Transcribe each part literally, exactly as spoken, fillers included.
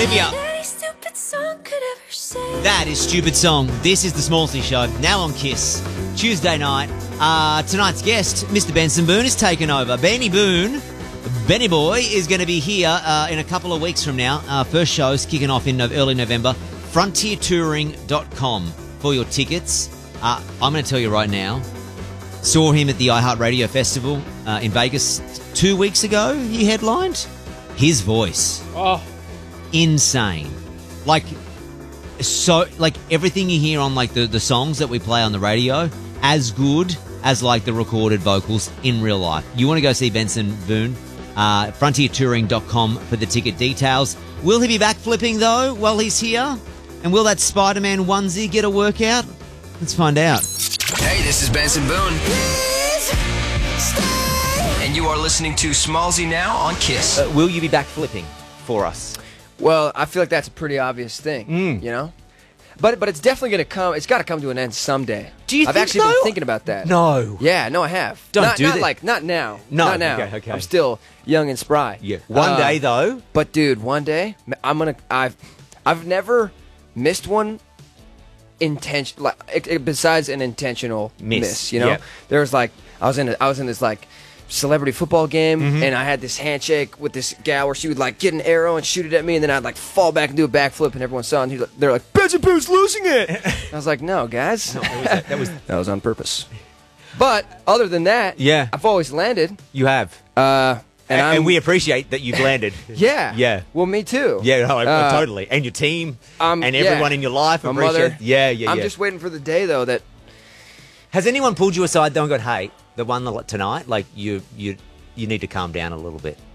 Olivia. That is Stupid Song. This is the Smallsy Show, now on Kiss. Tuesday night. Uh, tonight's guest, Mister Benson Boone, is taken over. Benny Boone, Benny Boy, is going to be here uh, in a couple of weeks from now. Uh, first show's kicking off in early November. frontier touring dot com for your tickets. Uh, I'm going to tell you right now, saw him at the iHeartRadio Festival uh, in Vegas two weeks ago. He headlined. His voice. Oh. Insane. Like, so, like everything you hear on like the, the songs that we play on the radio, as good as like the recorded vocals in real life. You want to go see Benson Boone? Uh, frontier touring dot com for the ticket details. Will he be backflipping though while he's here? And will that Spider-Man onesie get a workout? Let's find out. Hey, this is Benson Boone. And you are listening to Smallsy now on Kiss. Uh, will you be backflipping for us? Well, I feel like that's a pretty obvious thing, Mm. you know? But but it's definitely going to come, it's got to come to an end someday. Do you I've think actually so? been thinking about that. No. Yeah, no, I have. Don't not, do not that. like, not now. No, Not now. okay, okay. I'm still young and spry. Yeah. One Uh, day though. But dude, one day, I'm going to, I've, I've never missed one intention, like, it, it- besides an intentional Miss, miss, you know? yeah. There was like, I was in, a, I was in this like, celebrity football game, Mm-hmm. and I had this handshake with this gal where she would like get an arrow and shoot it at me, and then I'd like fall back and do a backflip, and everyone saw it, and he, they're like, Benson Boone's losing it. I was like, no, guys, That was, that was that was on purpose. But other than that, Yeah. I've always landed, you have. uh, and, And, I'm, and we appreciate that you've landed. yeah, Yeah. Well, me too. Yeah, no, Uh, totally. And your team um, and yeah. everyone in your life My appreciate. mother. Yeah, yeah, I'm yeah. just waiting for the day though that Has anyone pulled you aside though and gone, "Hey, the one that- tonight, like you, you, you need to calm down a little bit"?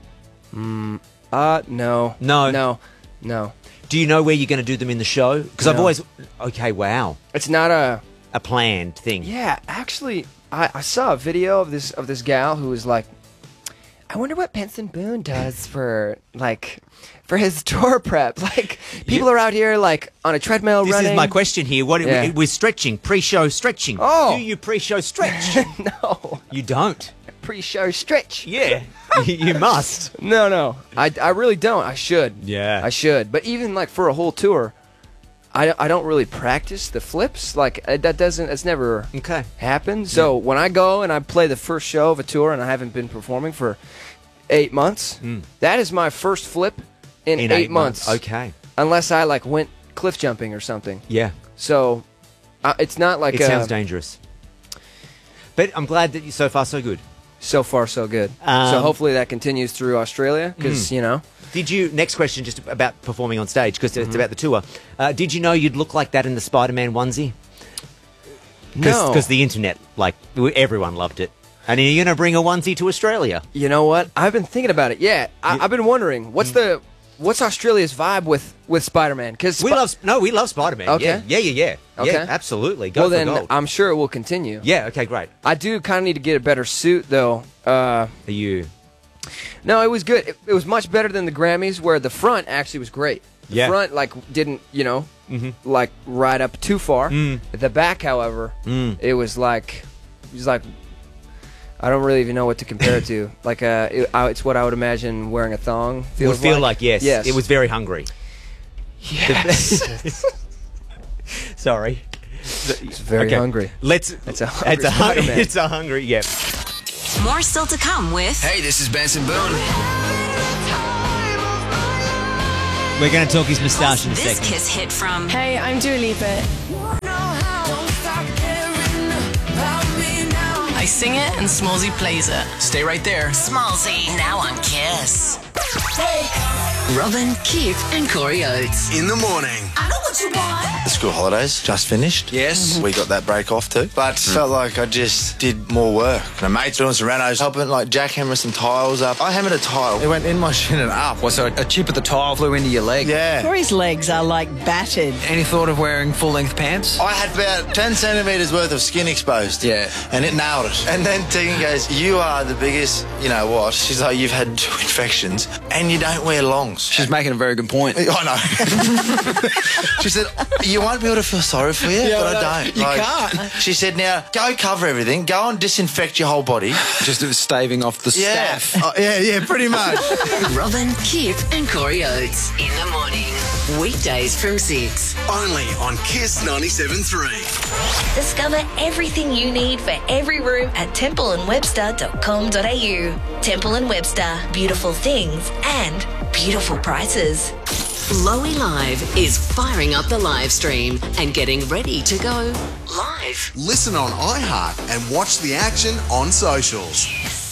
uh no, No. no, no. Do you know where you're going to do them in the show? Because I've No. always, okay, wow, It's not a. a planned thing. Yeah, actually, I, I saw a video of this of this gal who was like, I wonder what Benson Boone does for like for his tour prep. Like people You- are out here like on a treadmill This running. is my question here. What Yeah. we're stretching, pre-show stretching. Oh. Do you pre-show stretch? No, You don't. pre-show stretch. Yeah, you you must. No, no, I, I really don't. I should. Yeah. I should. But even like for a whole tour, I, I don't really practice the flips. Like uh, that doesn't. It's never Okay. happened. So when I go and I play the first show of a tour and I haven't been performing for eight months, that is my first flip in, In eight, eight months. months. Okay. Unless I like went cliff jumping or something. Yeah. So uh, it's not like It uh, sounds dangerous. But I'm glad that you so far so good. so far so good. Um, so hopefully that continues through Australia because you know. Did you, next question just about performing on stage, because Mm-hmm. it's about the tour. Uh, did you know you'd look like that in the Spider-Man onesie? No. Because the internet, like, w- everyone loved it. And are you going to bring a onesie to Australia? You know what? I've been thinking about it. Yeah, I, You- I've been wondering what's the what's Australia's vibe with with Spider-Man? Because We love, no, we love Spider-Man. Okay. Yeah, yeah, yeah. yeah. Okay. Yeah, absolutely. Go well, for then gold. I'm sure it will continue. yeah, okay, great. I do kind of need to get a better suit though. Uh, Are you... no, it was good. It, it was much better than the Grammys, where the front actually was great. The Yeah. front like didn't you know like ride up too far. The back, however, it was like it was like. I don't really even know what to compare it to. Like, uh, it, I, it's what I would imagine wearing a thong It would feels feel like, yes. Yes. It was very hungry. Yes. Sorry. It's very Okay. hungry. Let's... It's a hungry It's a, hun- Spider-Man. it's a hungry, yeah. More still to come with Hey, this is Benson Boone. We're going to talk his moustache in a this second. Kiss hit from Hey, I'm Dua Lipa. I sing it and Smallsy plays it. Stay right there. Smallsy, now on Kiss. Robin, Keith, and Corey Oates. In the morning. I know what you want. The school holidays just finished. Yes, we got that break off too. But felt like I just did more work. My mate's doing some renos, helping like jackhammer some tiles up. I hammered a tile. It went in my shin and up. Well, so a chip of the tile flew into your leg. Yeah. Corey's legs are like battered. Any thought of wearing full-length pants? I had about ten centimetres worth of skin exposed. Yeah. And it nailed it. And then Tegan goes, you are the biggest, you know what? She's like, you've had two infections. and you don't wear longs. She's making a very good point. I know. She said, you won't be able to feel sorry for you, Yeah, but I know. I don't. You can't. She said, now, go cover everything. Go and disinfect your whole body. Just staving off the Yeah. staff. Oh, yeah, yeah, pretty much. Robin, Kip, and Corey Oates in the morning. Weekdays from six. Only on Kiss ninety-seven point three. Discover everything you need for every room at temple and webster dot com dot a u. Temple and Webster, beautiful things and beautiful prices. Lowy Live is firing up the live stream and getting ready to go live. Listen on iHeart and watch the action on socials.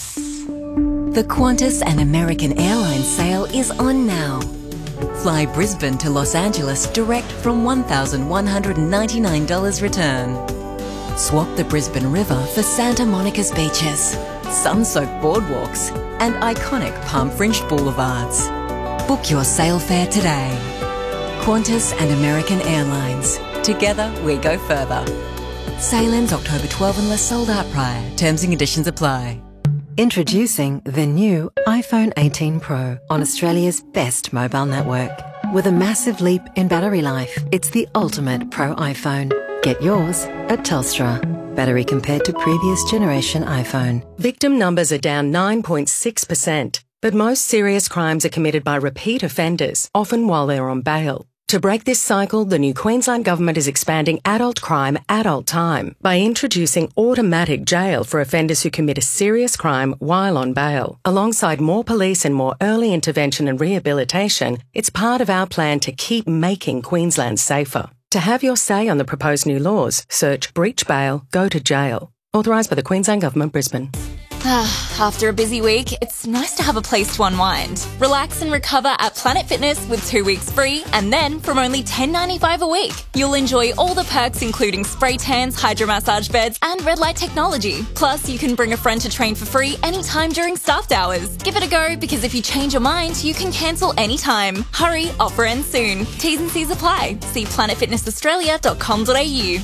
The Qantas and American Airlines sale is on now. Fly Brisbane to Los Angeles direct from one thousand one hundred ninety-nine dollars return. Swap the Brisbane River for Santa Monica's beaches, sun-soaked boardwalks, and iconic palm-fringed boulevards. Book your sail fare today. Qantas and American Airlines. Together we go further. Sail ends October twelfth unless sold out prior. Terms and conditions apply. Introducing the new iPhone eighteen Pro on Australia's best mobile network. With a massive leap in battery life, it's the ultimate Pro iPhone. Get yours at Telstra. Battery compared to previous generation iPhone. Victim numbers are down nine point six percent, but most serious crimes are committed by repeat offenders, often while they're on bail. To break this cycle, the new Queensland Government is expanding adult crime, adult time by introducing automatic jail for offenders who commit a serious crime while on bail. Alongside more police and more early intervention and rehabilitation, it's part of our plan to keep making Queensland safer. To have your say on the proposed new laws, search Breach Bail, Go to Jail. Authorised by the Queensland Government, Brisbane. After a busy week, it's nice to have a place to unwind. Relax and recover at Planet Fitness with two weeks free, and then from only ten dollars ninety-five a week, you'll enjoy all the perks including spray tans, hydromassage beds, and red light technology. Plus, you can bring a friend to train for free anytime during staffed hours. Give it a go, because if you change your mind, you can cancel anytime. Hurry, offer ends soon. T's and C's apply. See planet fitness australia dot com dot a u.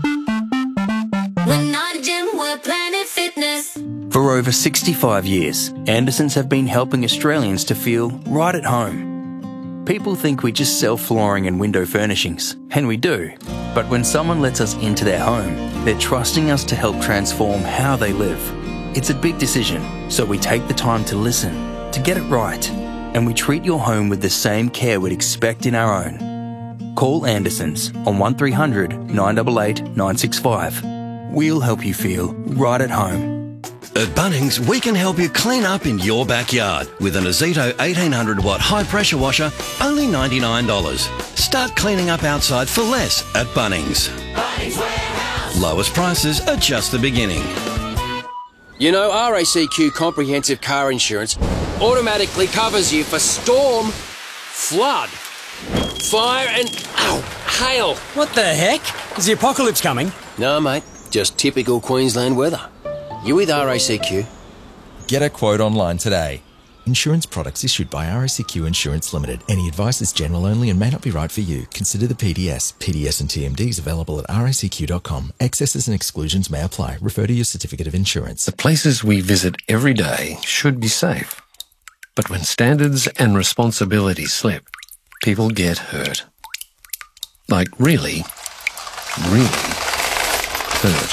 We're not a gym, we're Planet Fitness. For over sixty-five years, Andersons have been helping Australians to feel right at home. People think we just sell flooring and window furnishings, and we do. But when someone lets us into their home, they're trusting us to help transform how they live. It's a big decision, so we take the time to listen, to get it right, and we treat your home with the same care we'd expect in our own. Call Andersons on one three hundred nine eight eight nine six five. We'll help you feel right at home. At Bunnings, we can help you clean up in your backyard with an Azito eighteen hundred watt high pressure washer, only ninety-nine dollars. Start cleaning up outside for less at Bunnings. Bunnings Warehouse. Lowest prices are just the beginning. You know, R A C Q Comprehensive Car Insurance automatically covers you for storm, flood, fire and, ow, hail. What the heck? Is the apocalypse coming? No, mate. Just typical Queensland weather. You with R A C Q? Get a quote online today. Insurance products issued by R A C Q Insurance Limited. Any advice is general only and may not be right for you. Consider the P D S. P D S and T M Ds available at R A C Q dot com. Excesses and exclusions may apply. Refer to your certificate of insurance. The places we visit every day should be safe. But when standards and responsibilities slip, people get hurt. Like really, really hurt.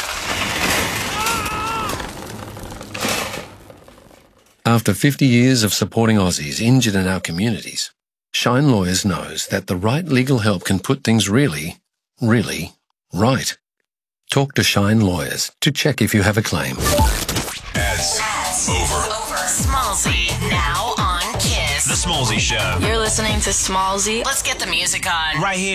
After fifty years of supporting Aussies injured in our communities, Shine Lawyers knows that the right legal help can put things really, really right. Talk to Shine Lawyers to check if you have a claim. Ads. Ads. Over. Over. Smallzy, now on Kiss. The Smallzy Show. You're listening to Smallzy. Let's get the music on. Right here.